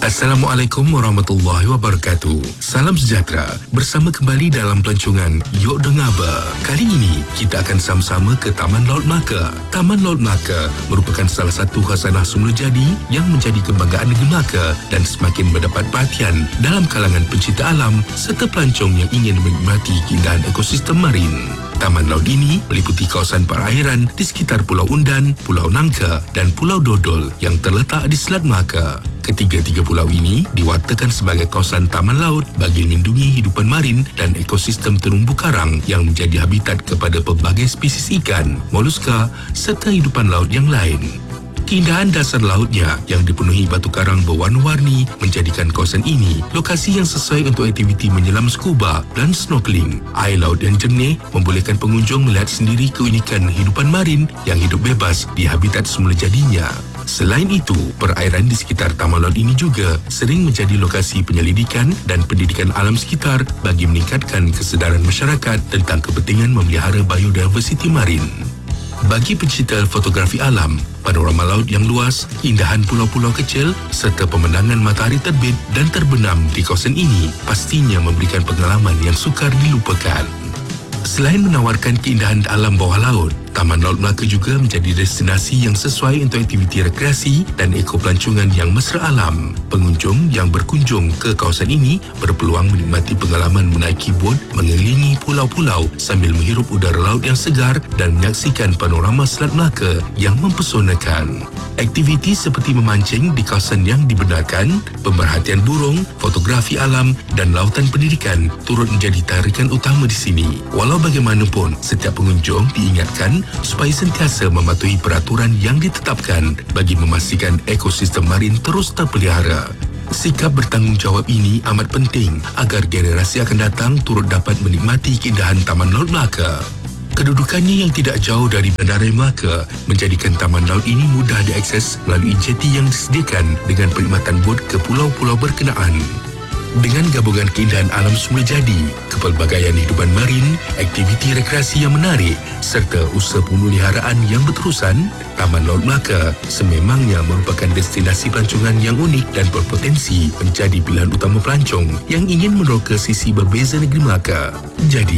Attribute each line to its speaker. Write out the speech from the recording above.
Speaker 1: Assalamualaikum warahmatullahi wabarakatuh. Salam sejahtera. Bersama kembali dalam pelancongan Yok Dengaba. Kali ini kita akan sama-sama ke Taman Laut Melaka. Taman Laut Melaka merupakan salah satu khazanah semula jadi yang menjadi kebanggaan negeri Melaka dan semakin mendapat perhatian dalam kalangan pencinta alam serta pelancong yang ingin menikmati keindahan ekosistem marin. Taman laut ini meliputi kawasan perairan di sekitar Pulau Undan, Pulau Nangka dan Pulau Dodol yang terletak di Selat Melaka. Ketiga-tiga pulau ini diwatakan sebagai kawasan taman laut bagi melindungi hidupan marin dan ekosistem terumbu karang yang menjadi habitat kepada pelbagai spesies ikan, moluska serta hidupan laut yang lain. Keindahan dasar lautnya yang dipenuhi batu karang berwarna-warni menjadikan kawasan ini lokasi yang sesuai untuk aktiviti menyelam scuba dan snorkeling. Air laut yang jernih membolehkan pengunjung melihat sendiri keunikan hidupan marin yang hidup bebas di habitat semula jadinya. Selain itu, perairan di sekitar taman laut ini juga sering menjadi lokasi penyelidikan dan pendidikan alam sekitar bagi meningkatkan kesedaran masyarakat tentang kepentingan memelihara biodiversiti marin. Bagi pencinta fotografi alam, panorama laut yang luas, keindahan pulau-pulau kecil serta pemandangan matahari terbit dan terbenam di kawasan ini pastinya memberikan pengalaman yang sukar dilupakan. Selain menawarkan keindahan alam bawah laut, Taman Laut Melaka juga menjadi destinasi yang sesuai untuk aktiviti rekreasi dan ekopelancongan yang mesra alam. Pengunjung yang berkunjung ke kawasan ini berpeluang menikmati pengalaman menaiki bot mengelilingi pulau-pulau sambil menghirup udara laut yang segar dan menyaksikan panorama Selat Melaka yang mempesonakan. Aktiviti seperti memancing di kawasan yang dibenarkan, pemerhatian burung, fotografi alam dan lautan pendidikan turut menjadi tarikan utama di sini. Walau bagaimanapun, setiap pengunjung diingatkan supaya sentiasa mematuhi peraturan yang ditetapkan bagi memastikan ekosistem marin terus terpelihara. Sikap bertanggungjawab ini amat penting agar generasi akan datang turut dapat menikmati keindahan Taman Laut Melaka. Kedudukannya yang tidak jauh dari Bandaraya Melaka menjadikan taman laut ini mudah diakses melalui jeti yang disediakan dengan perkhidmatan bot ke pulau-pulau berkenaan. Dengan gabungan keindahan alam semula jadi, kepelbagaian hidupan marin, aktiviti rekreasi yang menarik serta usaha pemeliharaan yang berterusan, Taman Laut Melaka sememangnya merupakan destinasi pelancongan yang unik dan berpotensi menjadi pilihan utama pelancong yang ingin meneroka sisi berbeza negeri Melaka. Jadi,